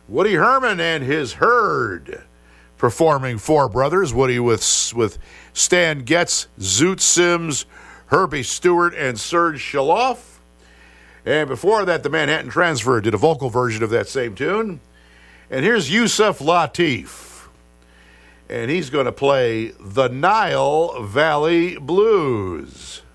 Woody Herman and his Herd performing Four Brothers. Woody with Stan Getz, Zoot Sims, Herbie Stewart, and Serge Shaloff. And before that, the Manhattan Transfer did a vocal version of that same tune. And here's Yusef Lateef. And he's going to play the Nile Valley Blues.